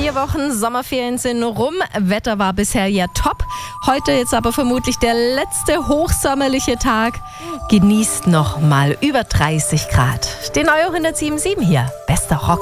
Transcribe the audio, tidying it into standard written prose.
4 Wochen Sommerferien sind rum. Wetter war bisher ja top. Heute jetzt aber vermutlich der letzte hochsommerliche Tag. Genießt noch mal über 30 Grad. Den Euro 107,7 hier. Bester Rock.